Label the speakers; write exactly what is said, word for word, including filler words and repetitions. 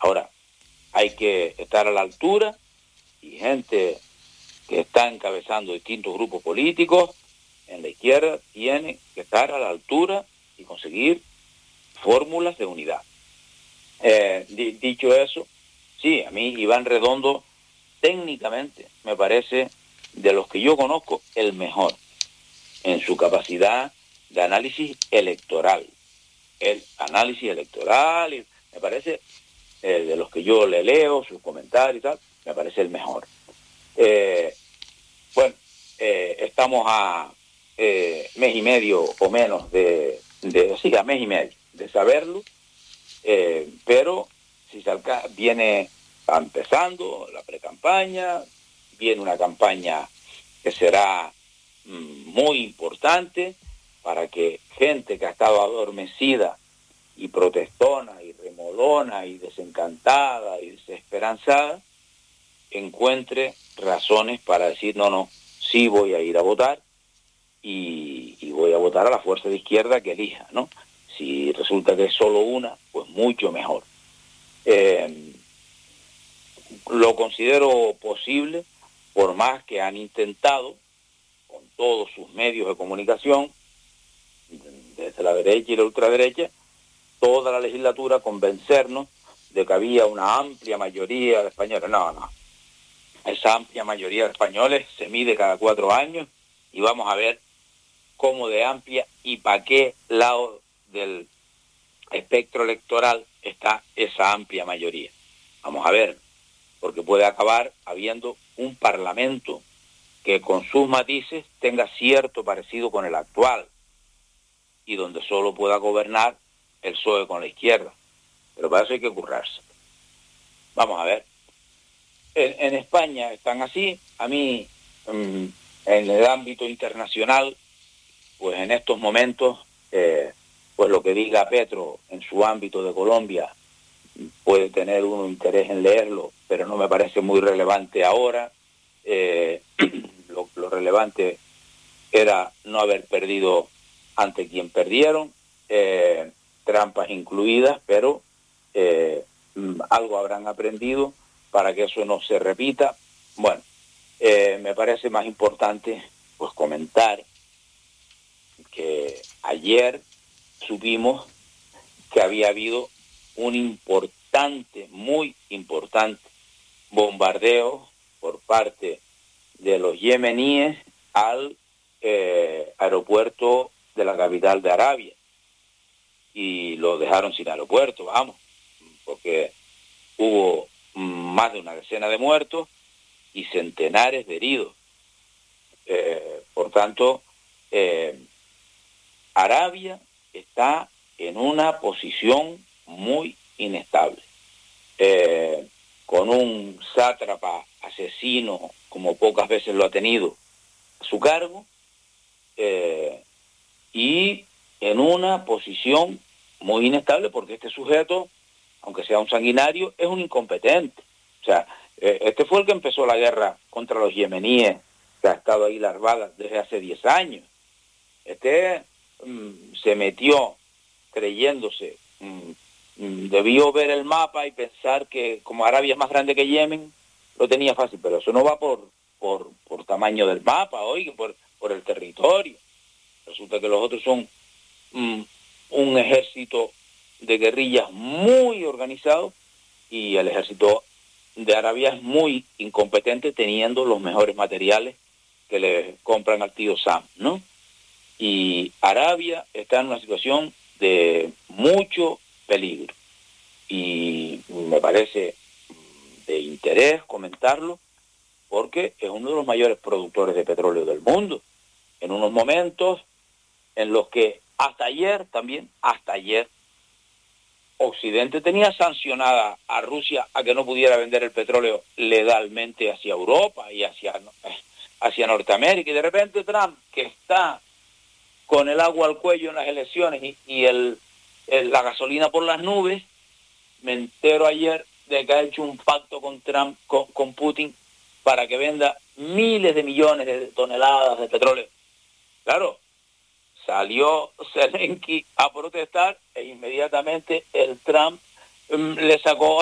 Speaker 1: Ahora, hay que estar a la altura y gente que está encabezando distintos grupos políticos en la izquierda tiene que estar a la altura y conseguir fórmulas de unidad. Eh, di- dicho eso, sí, a mí Iván Redondo técnicamente me parece, de los que yo conozco, el mejor en su capacidad de análisis electoral. El análisis electoral, y me parece, eh, de los que yo le leo, sus comentarios y tal, me parece el mejor. Eh, bueno, eh, estamos a eh, mes y medio o menos de, de, sí, a mes y medio de saberlo, eh, pero si se alca- viene va empezando la precampaña, viene una campaña que será mm, muy importante para que gente que ha estado adormecida y protestona y remolona y desencantada y desesperanzada encuentre razones para decir no, no, sí voy a ir a votar y, y voy a votar a la fuerza de izquierda que elija, ¿no? Si resulta que es solo una, pues mucho mejor. Eh, lo considero posible, por más que han intentado, con todos sus medios de comunicación, desde la derecha y la ultraderecha, toda la legislatura convencernos de que había una amplia mayoría de españoles. No, no. Esa amplia mayoría de españoles se mide cada cuatro años y vamos a ver cómo de amplia y para qué lado del espectro electoral está esa amplia mayoría. Vamos a ver, porque puede acabar habiendo un parlamento que con sus matices tenga cierto parecido con el actual y donde solo pueda gobernar el P S O E con la izquierda. Pero para eso hay que currarse. Vamos a ver. En, en España están así. A mí, mmm, en el ámbito internacional, pues en estos momentos, eh, pues lo que diga Petro en su ámbito de Colombia puede tener uno interés en leerlo, pero no me parece muy relevante ahora. Eh, lo, lo relevante era no haber perdido ante quien perdieron, eh, trampas incluidas, pero eh, algo habrán aprendido para que eso no se repita. Bueno, eh, me parece más importante pues comentar que ayer supimos que había habido un importante, muy importante bombardeo por parte de los yemeníes al eh, aeropuerto de la capital de Arabia. Y lo dejaron sin aeropuerto, vamos, porque hubo más de una decena de muertos y centenares de heridos. Eh, por tanto, eh, Arabia está en una posición muy inestable, eh, con un sátrapa asesino, como pocas veces lo ha tenido, a su cargo, eh, y en una posición muy inestable porque este sujeto, aunque sea un sanguinario, es un incompetente. O sea, eh, este fue el que empezó la guerra contra los yemeníes, que ha estado ahí larvada desde hace diez años. Este mm, se metió creyéndose, mm, mm, debió ver el mapa y pensar que como Arabia es más grande que Yemen, lo tenía fácil, pero eso no va por, por, por tamaño del mapa, oiga, por, por el territorio. Resulta que los otros son mm, un ejército de guerrillas muy organizado y el ejército de Arabia es muy incompetente teniendo los mejores materiales que le compran al tío Sam, ¿no? Y Arabia está en una situación de mucho peligro y me parece de interés comentarlo porque es uno de los mayores productores de petróleo del mundo en unos momentos en los que hasta ayer también, hasta ayer, Occidente tenía sancionada a Rusia a que no pudiera vender el petróleo legalmente hacia Europa y hacia, hacia Norteamérica. Y de repente Trump, que está con el agua al cuello en las elecciones y, y el, el, la gasolina por las nubes, me entero ayer de que ha hecho un pacto con Trump, con, con Putin, para que venda miles de millones de toneladas de petróleo. Claro, salió Zelensky a protestar e inmediatamente el Trump um, le sacó